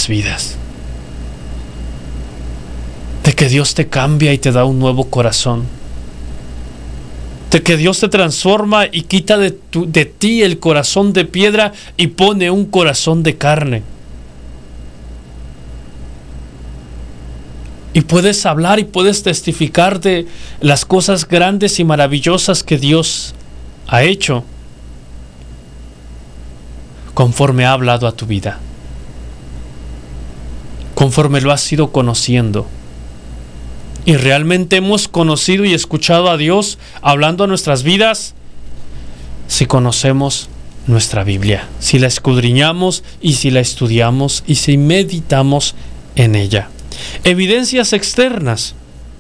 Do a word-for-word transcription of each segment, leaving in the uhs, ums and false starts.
nuestras vidas. De que Dios te cambia y te da un nuevo corazón. De que Dios te transforma y quita de, tu, de ti el corazón de piedra y pone un corazón de carne. Y puedes hablar y puedes testificar de las cosas grandes y maravillosas que Dios ha hecho conforme ha hablado a tu vida, conforme lo has ido conociendo. Y realmente hemos conocido y escuchado a Dios hablando a nuestras vidas si conocemos nuestra Biblia, si la escudriñamos y si la estudiamos y si meditamos en ella. Evidencias externas.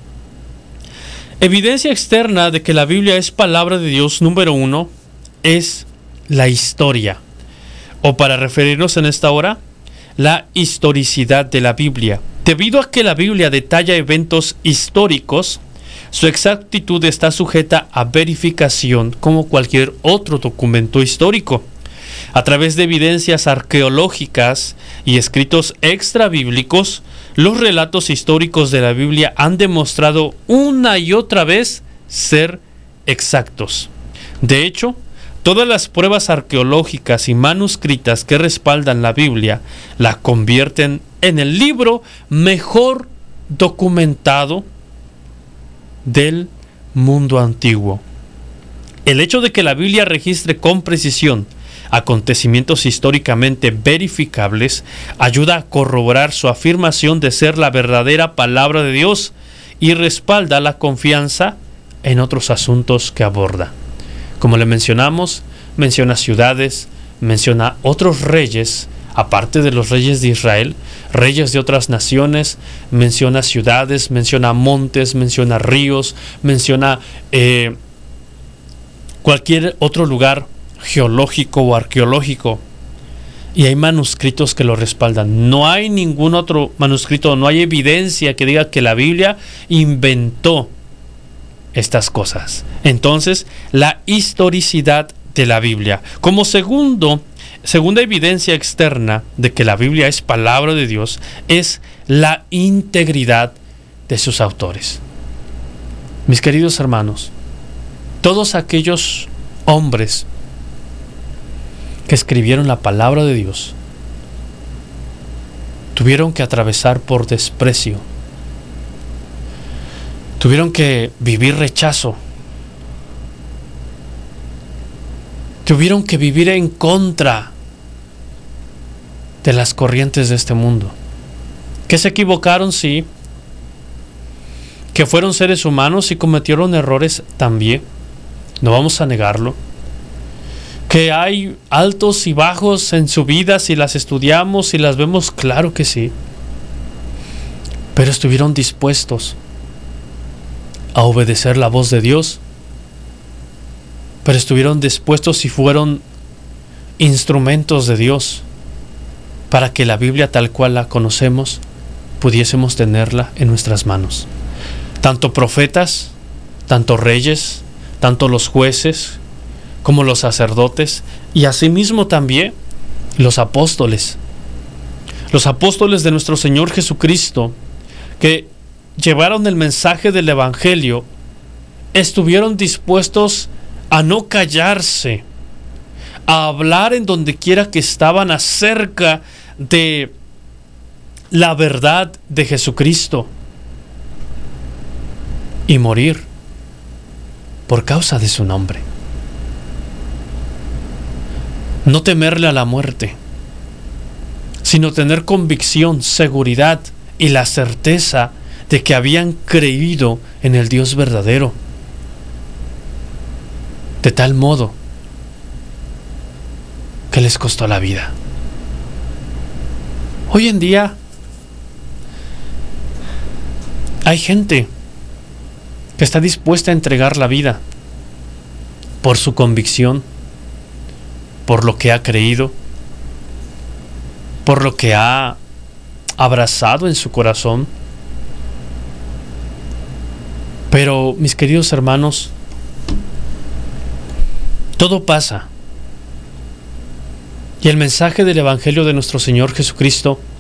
Evidencia externa de que la Biblia es palabra de Dios, número uno, es la historia. O para referirnos en esta hora, la historicidad de la Biblia. Debido a que la Biblia detalla eventos históricos, su exactitud está sujeta a verificación como cualquier otro documento histórico. A través de evidencias arqueológicas y escritos extrabíblicos, los relatos históricos de la Biblia han demostrado una y otra vez ser exactos. De hecho, todas las pruebas arqueológicas y manuscritas que respaldan la Biblia la convierten en el libro mejor documentado del mundo antiguo. El hecho de que la Biblia registre con precisión acontecimientos históricamente verificables ayuda a corroborar su afirmación de ser la verdadera palabra de Dios y respalda la confianza en otros asuntos que aborda. Como le mencionamos, menciona ciudades, menciona otros reyes, aparte de los reyes de Israel, reyes de otras naciones, menciona ciudades, menciona montes, menciona ríos, menciona eh, cualquier otro lugar geológico o arqueológico. Y hay manuscritos que lo respaldan. No hay ningún otro manuscrito, no hay evidencia que diga que la Biblia inventó estas cosas. Entonces, la historicidad de la Biblia. Como segundo, segunda evidencia externa de que la Biblia es palabra de Dios, es la integridad de sus autores. Mis queridos hermanos, todos aquellos hombres que escribieron la palabra de Dios tuvieron que atravesar por desprecio, tuvieron que vivir rechazo, tuvieron que vivir en contra de las corrientes de este mundo. Que se equivocaron, sí. Que fueron seres humanos y cometieron errores también. No vamos a negarlo. Que hay altos y bajos en su vida si las estudiamos y las vemos, claro que sí. Pero estuvieron dispuestos a obedecer la voz de Dios. Pero estuvieron dispuestos y fueron instrumentos de Dios para que la Biblia tal cual la conocemos pudiésemos tenerla en nuestras manos. Tanto profetas, tanto reyes, tanto los jueces como los sacerdotes y asimismo también los apóstoles. Los apóstoles de nuestro Señor Jesucristo que llevaron el mensaje del Evangelio estuvieron dispuestos a no callarse, a hablar en donde quiera que estaban acerca de la verdad de Jesucristo y morir por causa de su nombre. No temerle a la muerte, sino tener convicción, seguridad y la certeza de que habían creído en el Dios verdadero. De tal modo que les costó la vida. Hoy en día hay gente que está dispuesta a entregar la vida por su convicción, por lo que ha creído, por lo que ha abrazado en su corazón. Pero, mis queridos hermanos, todo pasa. Y el mensaje del Evangelio de nuestro Señor Jesucristo